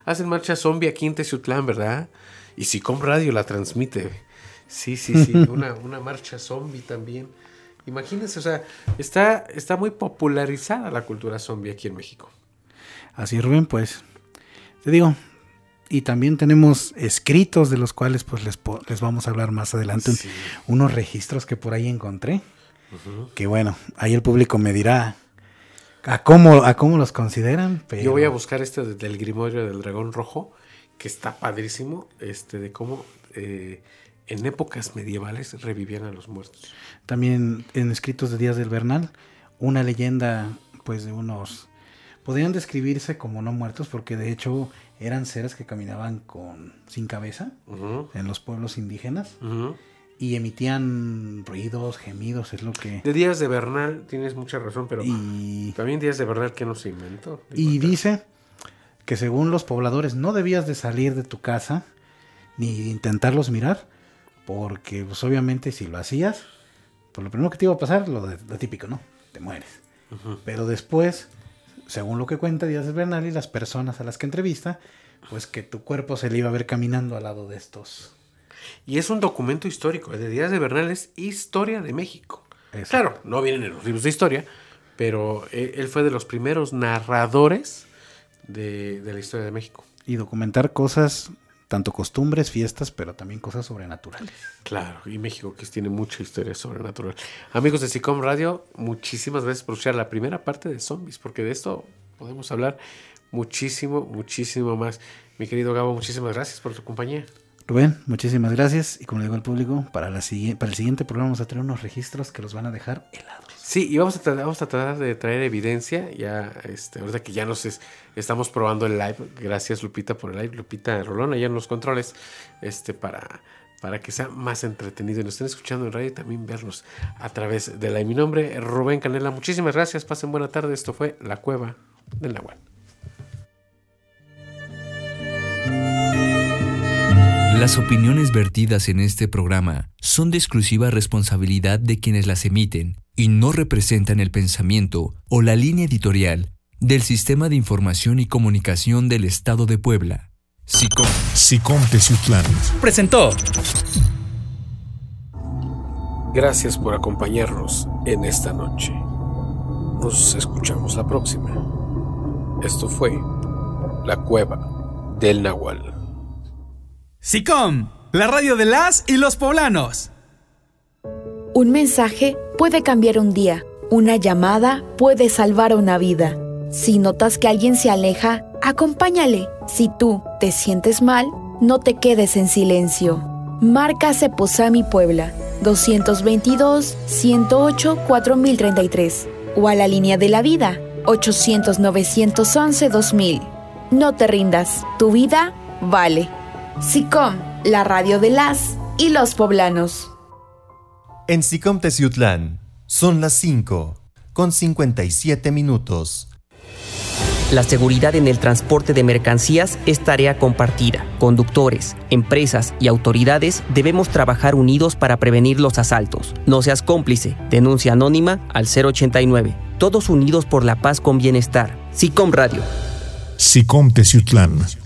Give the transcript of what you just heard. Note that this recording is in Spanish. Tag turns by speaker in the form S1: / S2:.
S1: Hacen marcha zombie aquí en Teciutlán, ¿verdad? Y SICOM Radio la transmite. Sí, una marcha zombie también. Imagínense, o sea, está muy popularizada la cultura zombie aquí en México.
S2: Así es, Rubén, pues te digo, y también tenemos escritos de los cuales pues les vamos a hablar más adelante, sí. Unos registros que por ahí encontré, que bueno, ahí el público me dirá a cómo los consideran. Pero...
S1: Yo voy a buscar del Grimorio del Dragón Rojo, que está padrísimo, de cómo en épocas medievales revivían a los muertos.
S2: También en escritos de Díaz del Bernal, una leyenda pues de unos... Podrían describirse como no muertos porque de hecho eran seres que caminaban sin cabeza en los pueblos indígenas y emitían ruidos, gemidos, es lo que...
S1: De Díaz de Bernal tienes mucha razón, pero también Díaz de Bernal que no se inventó.
S2: Y dice que según los pobladores no debías de salir de tu casa ni intentarlos mirar porque pues obviamente si lo hacías, pues lo primero que te iba a pasar, lo típico, ¿no? Te mueres. Pero después... Según lo que cuenta Díaz de Bernal y las personas a las que entrevista, pues que tu cuerpo se le iba a ver caminando al lado de estos.
S1: Y es un documento histórico. El de Díaz de Bernal es historia de México. Exacto. Claro, no vienen en los libros de historia, pero él fue de los primeros narradores de la historia de México.
S2: Y documentar cosas, tanto costumbres, fiestas, pero también cosas sobrenaturales.
S1: Claro, y México que tiene mucha historia sobrenatural. Amigos de SICOM Radio, muchísimas gracias por escuchar la primera parte de zombies, porque de esto podemos hablar muchísimo más. Mi querido Gabo, muchísimas gracias por tu compañía.
S2: Rubén, muchísimas gracias. Y como le digo al público, para el siguiente programa vamos a tener unos registros que los van a dejar helados.
S1: Sí, y vamos a tratar de traer evidencia. Ya, ahorita que ya estamos probando el live. Gracias, Lupita, por el live. Lupita Rolón, allá en los controles, para que sea más entretenido y nos estén escuchando en radio y también vernos a través de live. Mi nombre es Rubén Canela. Muchísimas gracias. Pasen buena tarde. Esto fue La Cueva del Nahual.
S3: Las opiniones vertidas en este programa son de exclusiva responsabilidad de quienes las emiten y no representan el pensamiento o la línea editorial del Sistema de Información y Comunicación del Estado de Puebla.
S4: SICOM Teciutlán
S3: presentó.
S1: Gracias por acompañarnos en esta noche. Nos escuchamos la próxima. Esto fue La Cueva del Nahual.
S5: SICOM, la radio de las y los poblanos.
S6: Un mensaje puede cambiar un día. Una llamada puede salvar una vida. Si notas que alguien se aleja, acompáñale. Si tú te sientes mal, no te quedes en silencio. Marca Ceposami Puebla 222-108-4033 o a la línea de la vida 800-911-2000. No te rindas, tu vida vale. SICOM, la radio de las y los poblanos.
S7: En SICOM Teciutlán son las 5:57.
S8: La seguridad en el transporte de mercancías es tarea compartida. Conductores, empresas y autoridades debemos trabajar unidos para prevenir los asaltos. No seas cómplice. Denuncia anónima al 089. Todos unidos por la paz con bienestar. SICOM Radio.
S4: SICOM Teciutlán.